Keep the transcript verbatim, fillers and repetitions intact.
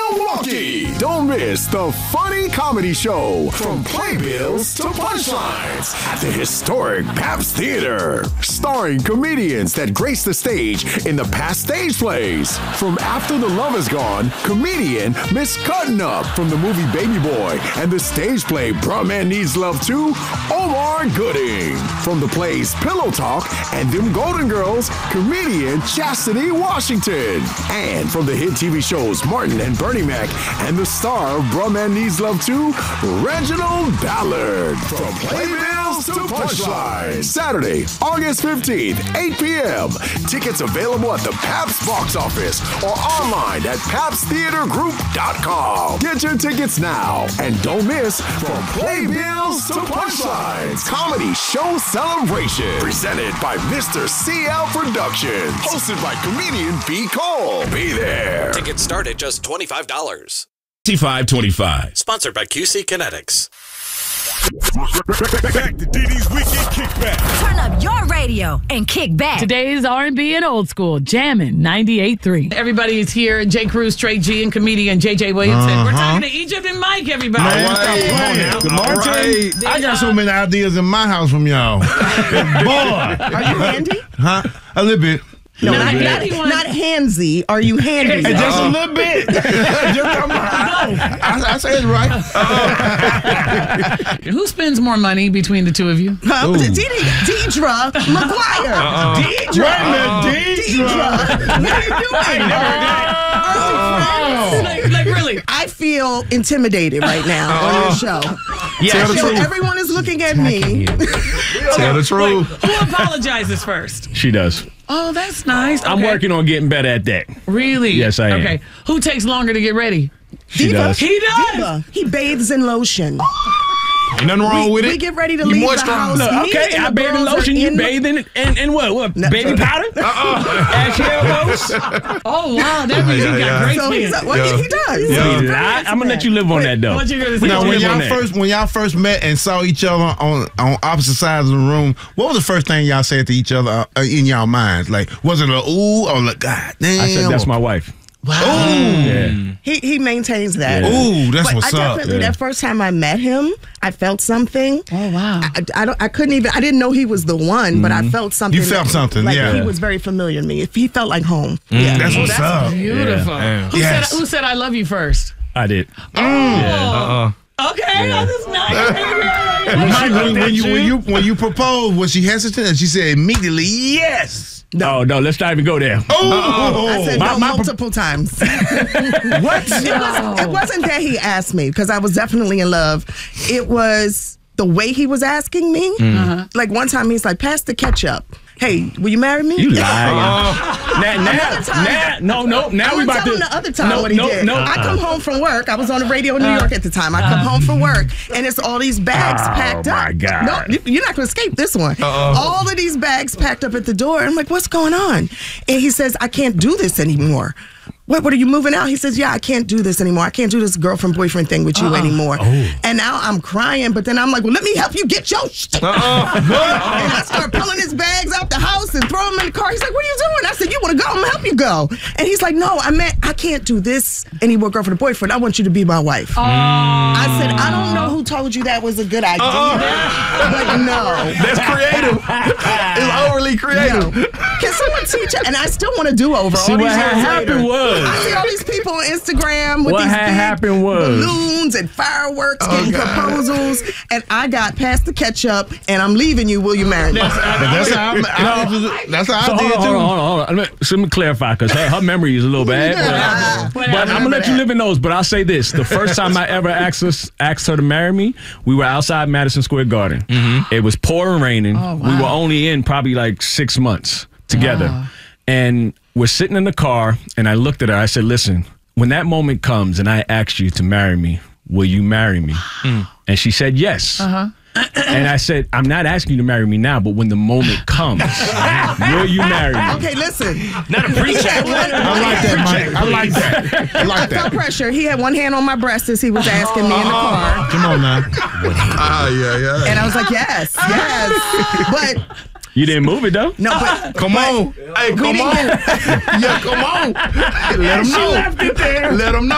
Milwaukee. Don't miss the funny comedy show from playbills to punchlines at the historic Pabst Theater. Starring comedians that grace the stage in the past stage plays. From After the Love Is Gone, comedian Miss Cuttin' Up from the movie Baby Boy and the stage play Bruh Man Needs Love Too, Omar Gooding. From the plays Pillow Talk and Them Golden Girls, comedian Chastity Washington. And from the hit T V shows Martin and Bernie Mac and the star of Bruh Man Needs Love Too, Reginald Ballard. From playbills to punchlines. Saturday, August fifteenth, eight p.m. Tickets available at the Pabst box office or online at pabst theater group dot com. Get your tickets now and don't miss From Playbills to Punchlines Comedy Show Celebration, presented by Mister C L Productions, hosted by comedian B. Cole. Be there. Tickets start at just twenty-five dollars. twenty-five twenty-five. Sponsored by Q C Kinetics. Back to D D's Weekend Kickback. Turn up your radio and kick back. Today's R and B and old school, jamming ninety-eight point three. Everybody is here. Jay Cruz, Trey G, and comedian J J Williamson. Uh-huh. We're talking to Egypt and Mike, everybody. Man, right. Good morning. Right. I got so many ideas in my house from y'all. Boy. Are you handy? Huh? A little bit. No, Not not, handy not, one. not handsy. Are you handy? Hey, just a little bit. Just, I'm, I, I, I said it right. Uh, Who spends more money between the two of you? Huh? De- De- Deidre McGuire. Uh-uh. Deidre. Wait a minute, Deidre. Deidre. What are you doing? I ain't never heard that. Are we friends? Like, like, really? I feel intimidated right now Uh-uh. on your show. Yeah, I tell the feel truth. everyone is looking at me. Tell the truth. Who apologizes first? She does. Oh, that's nice. I'm Okay. working on getting better at that. Really? Yes, I am. Okay. Who takes longer to get ready? She Diva. does. He does. Diva. He bathes in lotion. Ain't nothing wrong we, with it. We get ready to You leave moisturize. the house. Look, Me okay, and I the bathe in girls are lotion. You in- bathe in and, and what? What? No. Baby powder? Uh-uh. Ash hair lotion? Oh, wow. That means you got great So he's skin. a, well, Yeah. he does. Yeah. He's very I, I'm gonna let into you live on that though. What you gonna say? Now, What when you live y'all on that? first when y'all first met and saw each other on on opposite sides of the room, what was the first thing y'all said to each other uh, in y'all minds? Like, was it a ooh or like, God damn? I said that's my wife. Ooh. Yeah. He he maintains that. Yeah. Ooh, that's But what's I up. definitely, Yeah. that first time I met him, I felt something. Oh, wow. I, I don't. I couldn't even. I didn't know he was the one, but I felt something. You felt that- something, Like yeah. he was very familiar to me. If he felt like home. Yeah, that's what's That's up. beautiful. Yeah. Who, Yes. said, who said I love you first? I did. Oh. Uh-uh. Okay, Yeah. that's nice. Mike, when, when you when you when you proposed, was she hesitant? And she said immediately yes. No, no, let's not even go there. Oh, I said My- no my- multiple times. what? It, was, it wasn't that he asked me because I was definitely in love. It was the way he was asking me. Mm. Like one time he's like, "Pass the ketchup." Hey, will you marry me? You lying. now, now, Another time- now, no, no, now I we would about tell to. him the other time no, what he no, did. No, I come home from work. I was on the radio in New York at the time. I come home from work, and it's all these bags Oh, packed up. my God. No, you- you're not going to escape this one. All of these bags packed up at the door. I'm like, what's going on? And he says, I can't do this anymore. What, what are you moving out? He says, yeah, I can't do this anymore. I can't do this girlfriend-boyfriend thing with you anymore. And now I'm crying, but then I'm like, well, let me help you get your shit. And I start pulling his bags out the house and throw them in the car. He's like, what are you doing? I said, you want to go? I'm going to help you go. And he's like, no, I meant I can't do this anymore, girlfriend or boyfriend. I want you to be my wife. I said, I don't know who told you that was a good idea, but no. That's creative. It's overly creative. No. Can someone teach it? And I still want to do over See, all what these had years happened later. was- I see all these people on Instagram with What these had big happened was- balloons and fireworks getting proposals, and I got past the ketchup, and I'm leaving you. Will you marry me? But that's how I, I, that's how So I hold did on, too. hold on, hold on, hold on. Let me, so let me clarify, because her, her memory is a little bad. Yeah. But, but I'm gonna let you live in those. But I'll say this: the first time I ever asked us, asked her to marry me, we were outside Madison Square Garden. It was pouring raining. Oh, wow. We were only in probably like six months together, Wow. and we're sitting in the car. And I looked at her. I said, "Listen, when that moment comes, and I ask you to marry me, will you marry me?" And she said, "Yes." Uh-huh. And I said, I'm not asking you to marry me now, but when the moment comes, will you marry me? Okay, listen. Not a preacher. I like that, Mike. I like that. I like I felt that. pressure. He had one hand on my breast as he was asking me in the car. Come on now. Ah, yeah, yeah. And I was like, yes, yes. But You didn't move it, though? no, but Come on. Hey, come on. Yeah, come on. Let them know. She left it there. Let them know.